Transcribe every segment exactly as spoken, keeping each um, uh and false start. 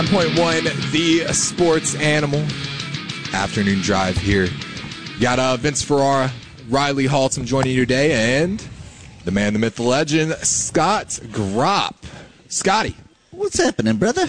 one point one, the sports animal. Afternoon drive here. Got uh, Vince Ferrara, Riley Haltom joining you today, and the man, the myth, the legend, Scott Gropp. Scotty. What's happening, brother?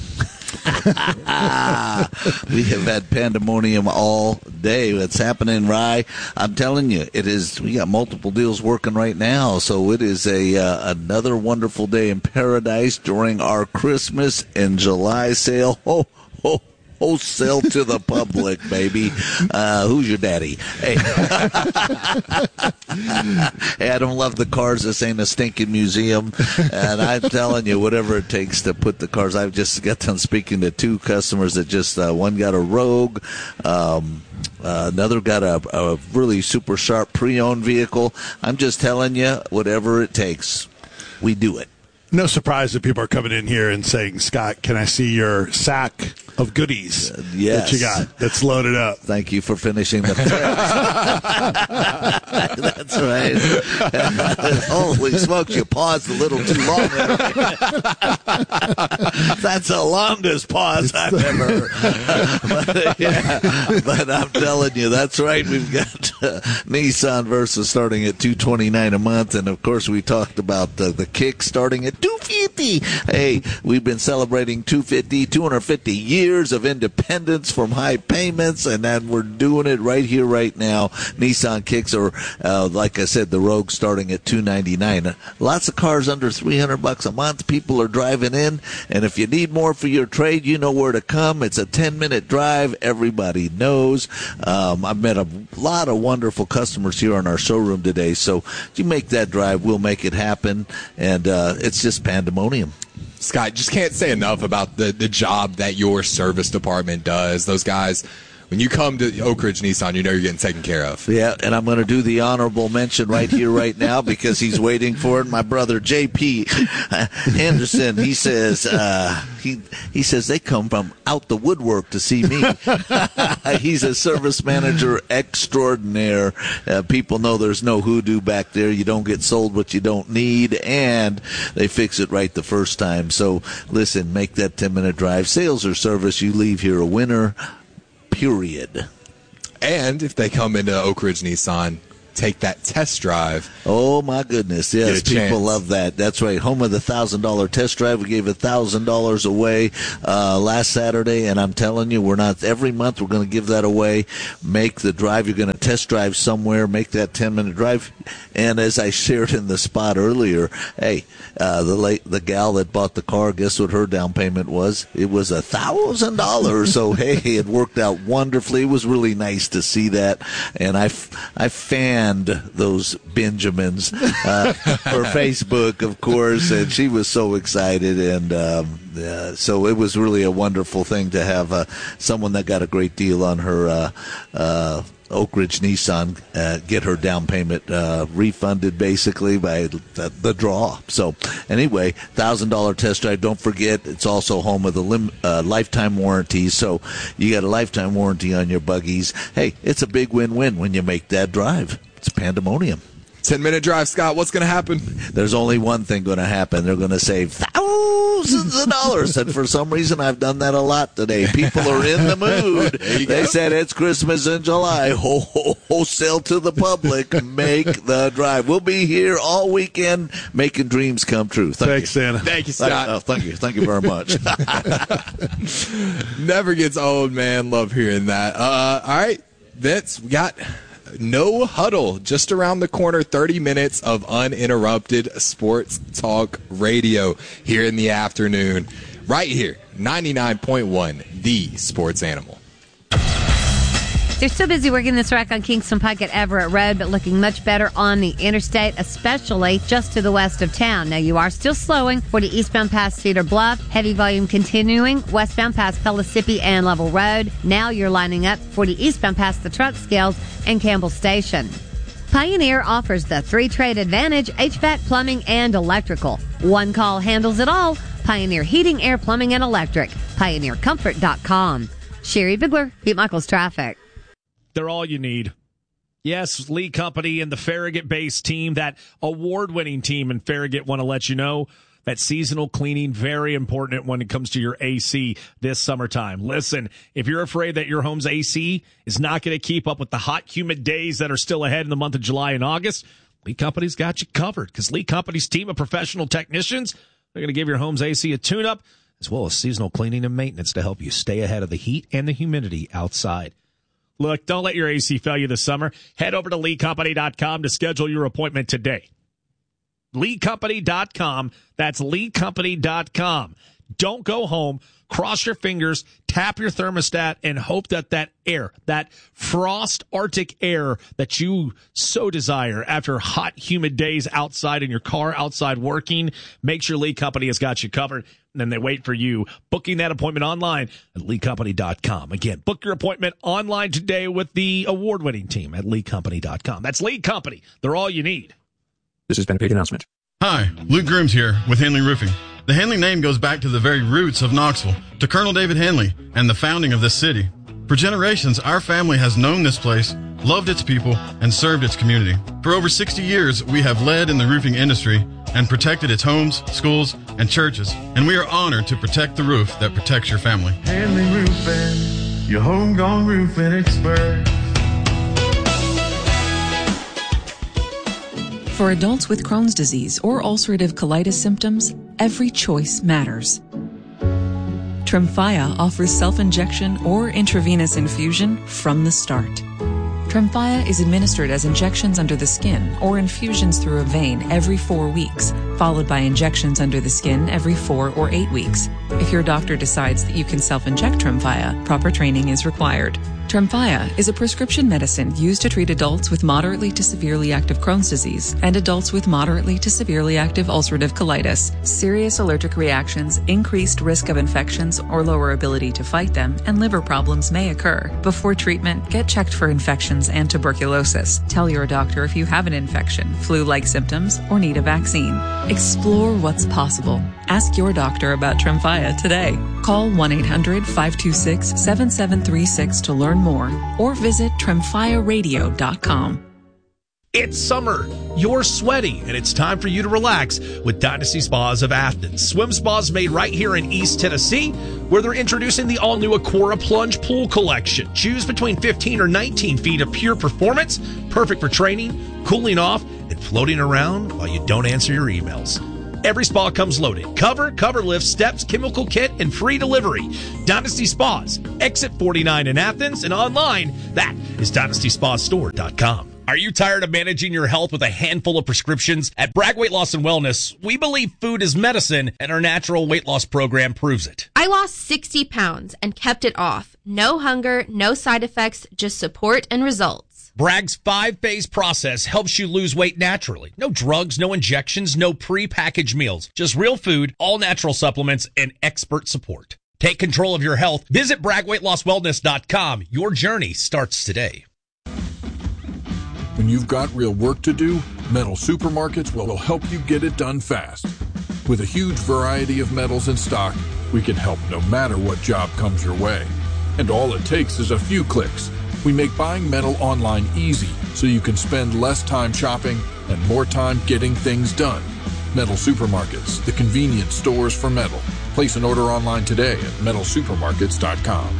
We have had pandemonium all day. What's happening, Rye? I'm telling you, it is. We got multiple deals working right now, so it is a uh, another wonderful day in paradise during our Christmas and July sale. Ho, ho, wholesale to the public, baby. Uh, who's your daddy? Hey. Hey, I don't love the cars. This ain't a stinking museum. And I'm telling you, whatever it takes to put the cars. I've just got done speaking to two customers that just, uh, one got a Rogue, um, uh, another got a, a really super sharp pre-owned vehicle. I'm just telling you, whatever it takes, we do it. No surprise that people are coming in here and saying, Scott, can I see your sack of goodies uh, yes. that you got that's loaded up? Thank you for finishing the That's right. Holy smokes, you paused a little too long there. That's the longest pause I've ever heard. But, yeah, but I'm telling you, that's right. We've got uh, Nissan Versa starting at two hundred twenty-nine dollars a month, and of course we talked about the, the Kick starting at two hundred fifty dollars. Hey, we've been celebrating two hundred fifty, two hundred fifty years of independence from high payments, and then we're doing it right here, right now. Nissan Kicks are, uh, like I said, the Rogue starting at two hundred ninety-nine dollars. Lots of cars under three hundred bucks a month. People are driving in, and if you need more for your trade, you know where to come. It's a ten-minute drive. Everybody knows. Um, I've met a lot of wonderful customers here in our showroom today, so if you make that drive, we'll make it happen, and uh, it's just pandemonium. Scott, just can't say enough about the, the job that your service department does. Those guys, when you come to Oak Ridge Nissan, you know you're getting taken care of. Yeah, and I'm going to do the honorable mention right here, right now, because he's waiting for it. My brother, J P Henderson, he says, uh, he he says they come from out the woodwork to see me. He's a service manager extraordinaire. Uh, people know there's no hoodoo back there. You don't get sold what you don't need, and they fix it right the first time. So, listen, make that ten-minute drive. Sales or service, you leave here a winner. Period. And if they come into Oak Ridge Nissan, take that test drive. Oh, my goodness. Yes, people chance. love that. That's right. Home of the one thousand dollars test drive. We gave one thousand dollars away uh, last Saturday, and I'm telling you, we're not, every month we're going to give that away. Make the drive. You're going to test drive somewhere. Make that ten-minute drive. And as I shared in the spot earlier, hey, uh, the late, the gal that bought the car, guess what her down payment was? It was one thousand dollars. So, hey, it worked out wonderfully. It was really nice to see that. And I, I fanned those Benjamins uh, for Facebook, of course, and she was so excited. And um, uh, so it was really a wonderful thing to have uh, someone that got a great deal on her uh, uh Oak Ridge Nissan uh, get her down payment uh, refunded basically by the, the draw. So anyway, one thousand dollars test drive. Don't forget, it's also home of the lim- uh, lifetime warranty. So you got a lifetime warranty on your buggies. Hey, it's a big win-win when you make that drive. It's pandemonium. ten-minute drive, Scott. What's going to happen? There's only one thing going to happen. They're going to save thousands of dollars. And for some reason, I've done that a lot today. People are in the mood. They go. Said it's Christmas in July. Ho, ho, wholesale to the public. Make the drive. We'll be here all weekend making dreams come true. Thank Thanks, you. Santa. Thank you, Scott. Uh, thank you. Thank you very much. Never gets old, man. Love hearing that. Uh, all right, Vince, we got No Huddle just around the corner. thirty minutes of uninterrupted sports talk radio here in the afternoon. Right here, ninety-nine point one, the sports animal. They're still busy working this wreck on Kingston Pike at Everett Road, but looking much better on the interstate, especially just to the west of town. Now, you are still slowing for the eastbound past Cedar Bluff. Heavy volume continuing westbound past Pellissippi and Level Road. Now you're lining up for the eastbound past the truck scales and Campbell Station. Pioneer offers the three-trade advantage, H V A C, plumbing, and electrical. One call handles it all. Pioneer Heating, Air, Plumbing, and Electric. Pioneer Comfort dot com. Sherry Bigler, Pete Michaels Traffic. They're all you need. Yes, Lee Company and the Farragut-based team, that award-winning team in Farragut, want to let you know That seasonal cleaning, very important when it comes to your A C this summertime. Listen, if you're afraid that your home's A C is not going to keep up with the hot, humid days that are still ahead in the month of July and August, Lee Company's got you covered, because Lee Company's team of professional technicians, they're going to give your home's A C a tune-up, as well as seasonal cleaning and maintenance to help you stay ahead of the heat and the humidity outside. Look, don't let your A C fail you this summer. Head over to lee company dot com to schedule your appointment today. lee company dot com. That's lee company dot com. Don't go home, cross your fingers, tap your thermostat, and hope that that air, that frost Arctic air that you so desire after hot, humid days outside in your car, outside working, make sure Lee Company has got you covered. And then they wait for you, booking that appointment online at lee company dot com. Again, book your appointment online today with the award-winning team at lee company dot com. That's Lee Company. They're all you need. This has been a paid announcement. Hi, Luke Grooms here with Hanley Roofing. The Hanley name goes back to the very roots of Knoxville, to Colonel David Hanley and the founding of this city. For generations, our family has known this place, loved its people, and served its community. For over sixty years, we have led in the roofing industry and protected its homes, schools, and churches. And we are honored to protect the roof that protects your family. Hanley Roofing, your homegrown roofing expert. For adults with Crohn's disease or ulcerative colitis symptoms, every choice matters. Tremfya offers self-injection or intravenous infusion from the start. Tremfya is administered as injections under the skin or infusions through a vein every four weeks, followed by injections under the skin every four or eight weeks. If your doctor decides that you can self-inject Tremfya, proper training is required. Tremfya is a prescription medicine used to treat adults with moderately to severely active Crohn's disease and adults with moderately to severely active ulcerative colitis. Serious allergic reactions, increased risk of infections or lower ability to fight them, and liver problems may occur. Before treatment, get checked for infections and tuberculosis. Tell your doctor if you have an infection, flu-like symptoms, or need a vaccine. Explore what's possible. Ask your doctor about Tremfya today. Call one eight hundred five two six seven seven three six to learn more, or visit tremfya radio dot com. It's summer. You're sweaty, and it's time for you to relax with Dynasty Spas of Athens. Swim spas made right here in East Tennessee, where they're introducing the all-new Aquara Plunge Pool Collection. Choose between fifteen or nineteen feet of pure performance, perfect for training, cooling off, and floating around while you don't answer your emails. Every spa comes loaded. Cover, cover lift, steps, chemical kit, and free delivery. Dynasty Spas, exit forty-nine in Athens, and online, that is dynasty spa store dot com. Are you tired of managing your health with a handful of prescriptions? At Bragg Weight Loss and Wellness, we believe food is medicine, and our natural weight loss program proves it. I lost sixty pounds and kept it off. No hunger, no side effects, just support and results. Bragg's five-phase process helps you lose weight naturally. No drugs, no injections, no pre-packaged meals. Just real food, all natural supplements, and expert support. Take control of your health. Visit bragg weight loss wellness dot com. Your journey starts today. When you've got real work to do, Metal Supermarkets will help you get it done fast. With a huge variety of metals in stock, we can help no matter what job comes your way. And all it takes is a few clicks. We make buying metal online easy so you can spend less time shopping and more time getting things done. Metal Supermarkets, the convenience stores for metal. Place an order online today at metal supermarkets dot com.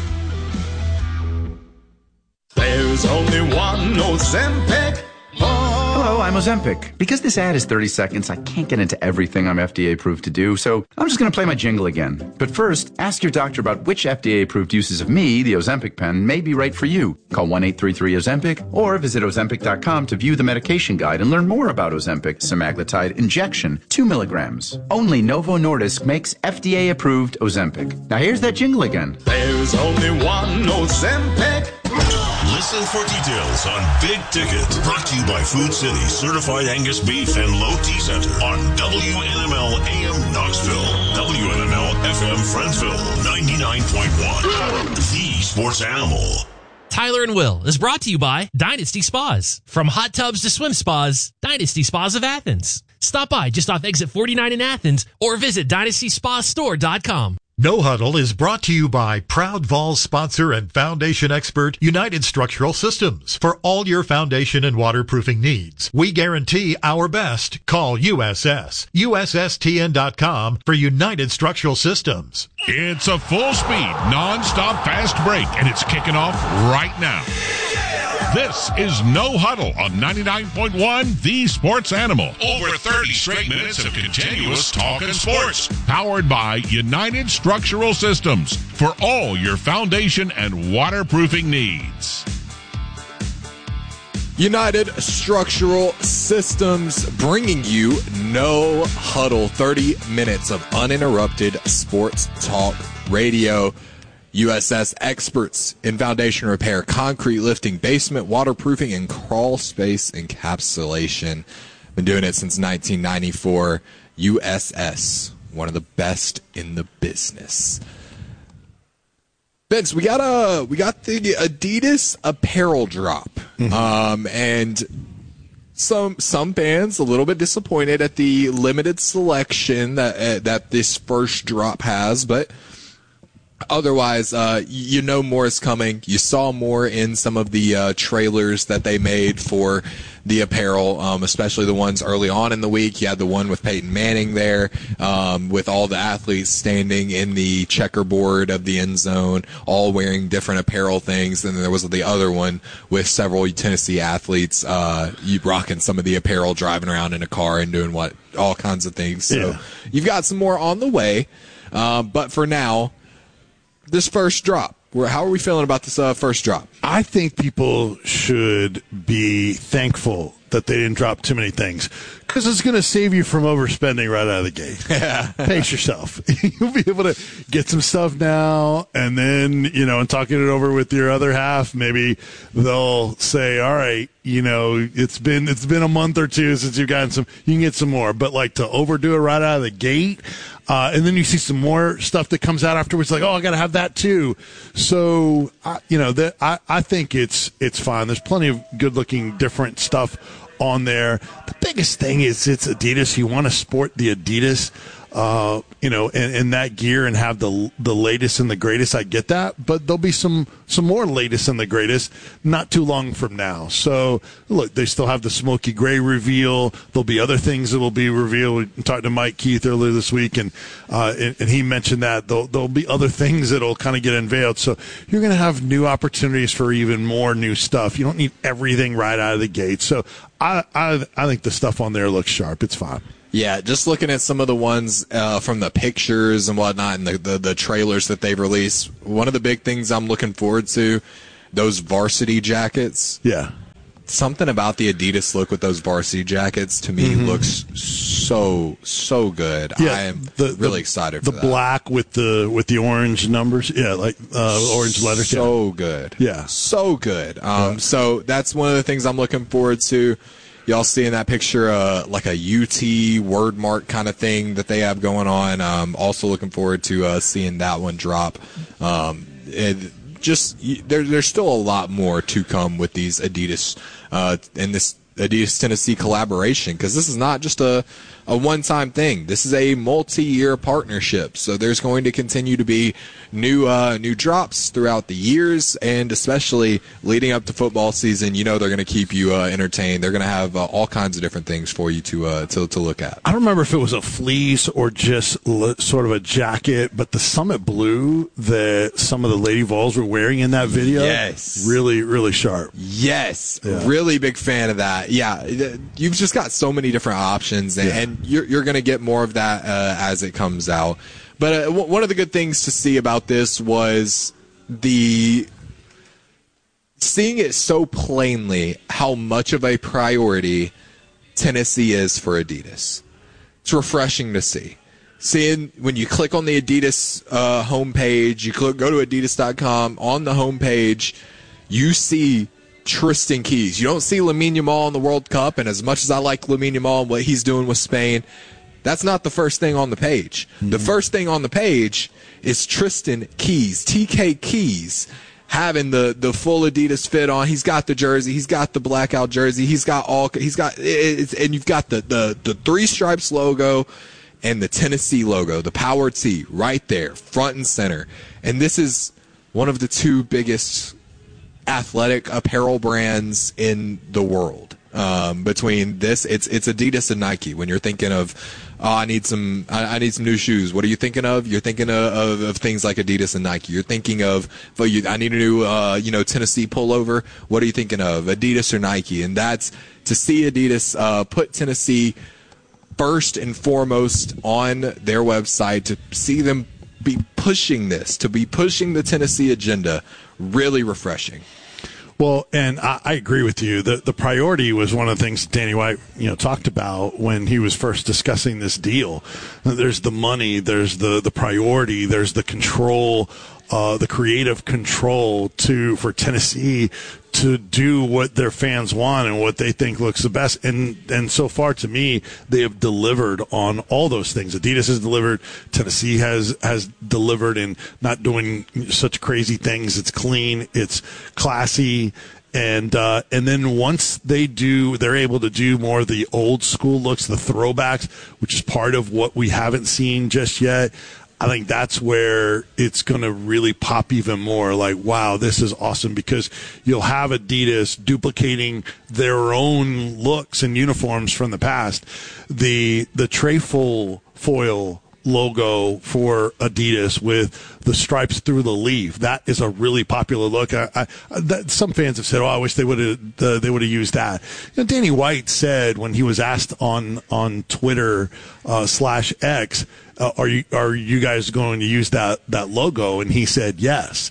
There's only one Ozempic. Hello, I'm Ozempic. Because this ad is thirty seconds, I can't get into everything I'm F D A approved to do, so I'm just going to play my jingle again. But first, ask your doctor about which F D A approved uses of me, the Ozempic pen, may be right for you. Call one eight three three Ozempic or visit ozempic dot com to view the medication guide and learn more about Ozempic semaglutide injection, two milligrams. Only Novo Nordisk makes F D A approved Ozempic. Now here's that jingle again. There's only one Ozempic. Listen for details on Big Ticket. Brought to you by Food City, Certified Angus Beef and Low T Center on W N M L A M Knoxville, W N M L F M Friendsville, ninety-nine point one. The Sports Animal. Tyler and Will is brought to you by Dynasty Spas. From hot tubs to swim spas, Dynasty Spas of Athens. Stop by just off exit forty-nine in Athens or visit dynasty spa store dot com. No Huddle is brought to you by proud Vols sponsor and foundation expert United Structural Systems. For all your foundation and waterproofing needs, we guarantee our best. Call U S S. U S S T N dot com for United Structural Systems. It's a full speed, non-stop fast break, and it's kicking off right now. This is No Huddle on ninety-nine point one The Sports Animal. Over thirty straight minutes of continuous talking sports. Powered by United Structural Systems for all your foundation and waterproofing needs. United Structural Systems bringing you No Huddle, thirty minutes of uninterrupted sports talk radio. U S S experts in foundation repair, concrete lifting, basement waterproofing, and crawl space encapsulation. Been doing it since nineteen ninety-four. U S S, one of the best in the business. Vince, we got a we got the Adidas apparel drop, mm-hmm. um, and some some fans a little bit disappointed at the limited selection that uh, that this first drop has, but otherwise, uh, you know more is coming. You saw more in some of the uh, trailers that they made for the apparel, um, especially the ones early on in the week. You had the one with Peyton Manning there, um, with all the athletes standing in the checkerboard of the end zone, all wearing different apparel things. And then there was the other one with several Tennessee athletes uh, rocking some of the apparel, driving around in a car and doing what all kinds of things. So yeah. You've got some more on the way. Uh, but for now, this first drop, how are we feeling about this uh, first drop? I think people should be thankful that they didn't drop too many things, because it's going to save you from overspending right out of the gate. Yeah. Pace yourself. You'll be able to get some stuff now, and then, you know, and talking it over with your other half, maybe they'll say, all right, you know, it's been it's been a month or two since you've gotten some, you can get some more. But, like, to overdo it right out of the gate, uh, and then you see some more stuff that comes out afterwards, like, oh, I got to have that too. So, I, you know, that I, I think it's it's fine. There's plenty of good-looking, different stuff on there. The biggest thing is it's Adidas. You want to sport the Adidas, uh, you know, in, in that gear and have the the latest and the greatest. I get that, but there'll be some some more latest and the greatest not too long from now. So look, they still have the smoky gray reveal. There'll be other things that will be revealed. We talked to Mike Keith earlier this week, and uh, and, and he mentioned that there'll, there'll be other things that'll kind of get unveiled. So you're going to have new opportunities for even more new stuff. You don't need everything right out of the gate. So I, I I think the stuff on there looks sharp. It's fine. Yeah, just looking at some of the ones uh, from the pictures and whatnot and the, the, the trailers that they've released, one of the big things I'm looking forward to, those varsity jackets. Yeah. Something about the Adidas look with those varsity jackets to me mm-hmm. looks so, so good. Yeah, I am the, really the, excited for the that. The black with the with the orange numbers. Yeah, like uh, orange letter. So yeah. good. Yeah. So good. Um, yeah. So that's one of the things I'm looking forward to. Y'all see in that picture uh, like a U T word mark kind of thing that they have going on. Um, also looking forward to uh, seeing that one drop. Um, it, just there, there's still a lot more to come with these Adidas uh, and this Adidas Tennessee collaboration, because this is not just a, a one-time thing. This is a multi-year partnership. So there's going to continue to be new uh, new drops throughout the years, and especially leading up to football season. You know they're going to keep you uh, entertained. They're going to have uh, all kinds of different things for you to uh, to to look at. I don't remember if it was a fleece or just l- sort of a jacket, but the Summit Blue that some of the Lady Vols were wearing in that video, yes, really, really sharp. Yes, yeah. Really big fan of that. Yeah, you've just got so many different options, and, yeah. and you're you're going to get more of that uh, as it comes out. But uh, w- one of the good things to see about this was the seeing it so plainly how much of a priority Tennessee is for Adidas. It's refreshing to see. Seeing when you click on the Adidas uh, homepage, you click, go to adidas dot com, on the homepage, you see Tristan Keys. You don't see Lamine Yamal in the World Cup, and as much as I like Lamine Yamal and what he's doing with Spain, that's not the first thing on the page. Mm-hmm. The first thing on the page is Tristan Keys, T K Keys, having the, the full Adidas fit on. He's got the jersey. He's got the blackout jersey. He's got all. He's got it's, and you've got the, the the three stripes logo, and the Tennessee logo, the Power T, right there, front and center. And this is one of the two biggest athletic apparel brands in the world. Um, between this, it's it's Adidas and Nike. When you're thinking of, oh, I need some, I, I need some new shoes. What are you thinking of? You're thinking of, of, of things like Adidas and Nike. You're thinking of, well, you, I need a new, uh, you know, Tennessee pullover. What are you thinking of? Adidas or Nike? And that's to see Adidas uh, put Tennessee first and foremost on their website, to see them be pushing this, to be pushing the Tennessee agenda, really refreshing. Well, and I, I agree with you. The the priority was one of the things Danny White, you know, talked about when he was first discussing this deal. There's the money, there's the, the priority, there's the control, uh, the creative control to for Tennessee to do what their fans want and what they think looks the best. And and so far, to me, they have delivered on all those things. Adidas has delivered. Tennessee has has delivered in not doing such crazy things. It's clean. It's classy. And uh, and then once they do, they're able to do more of the old school looks, the throwbacks, which is part of what we haven't seen just yet. I think that's where it's going to really pop even more. Like, wow, this is awesome, because you'll have Adidas duplicating their own looks and uniforms from the past. The the trefoil foil logo for Adidas with the stripes through the leaf, that is a really popular look. I, I, that, some fans have said, "Oh, I wish they would have uh, they would have used that." You know, Danny White said when he was asked on on Twitter uh, slash X, uh, "Are you are you guys going to use that that logo?" And he said yes.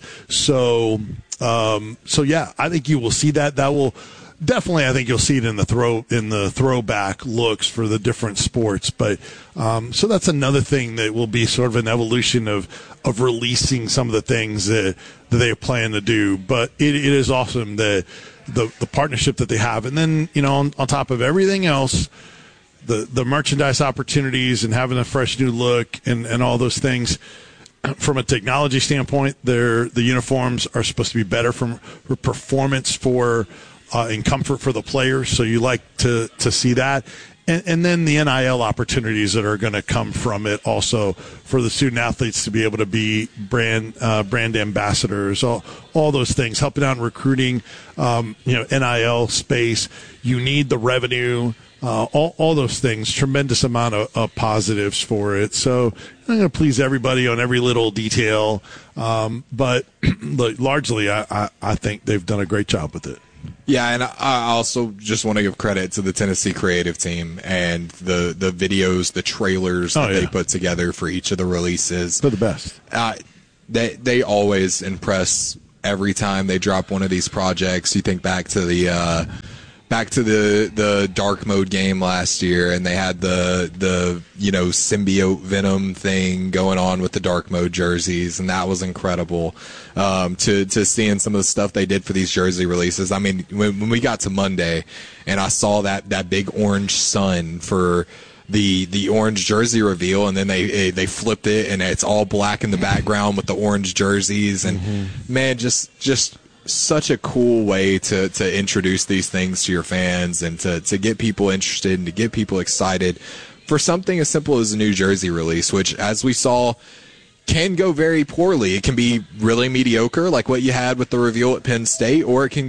So um, so yeah, I think you will see that. That will. Definitely, I think you'll see it in the throw in the throwback looks for the different sports. But um, so that's another thing that will be sort of an evolution of of releasing some of the things that, that they plan to do. But it, it is awesome that the the partnership that they have, and then you know on, on top of everything else, the the merchandise opportunities and having a fresh new look and, and all those things. From a technology standpoint, their the uniforms are supposed to be better from for performance for. Uh, and comfort for the players, so you like to, to see that. And, and then the N I L opportunities that are going to come from it also for the student athletes to be able to be brand uh, brand ambassadors, all, all those things, helping out in recruiting, um, you know, N I L space. You need the revenue, uh, all, all those things, tremendous amount of, of positives for it. So I'm going to please everybody on every little detail, um, but largely I, I, I think they've done a great job with it. Yeah, and I also just want to give credit to the Tennessee creative team and the, the videos, the trailers that oh, yeah. they put together for each of the releases. They're the best. Uh, they they always impress every time they drop one of these projects. You think back to the uh, back to the, the dark mode game last year, and they had the the you know symbiote venom thing going on with the dark mode jerseys, and that was incredible. Um, to to seeing some of the stuff they did for these jersey releases. I mean, when, when we got to Monday, and I saw that that big orange sun for the the orange jersey reveal, and then they they flipped it, and it's all black in the background with the orange jerseys, and mm-hmm. man, just just. such a cool way to, to introduce these things to your fans and to, to get people interested and to get people excited for something as simple as a New Jersey release, which, as we saw, can go very poorly. It can be really mediocre, like what you had with the reveal at Penn State, or it can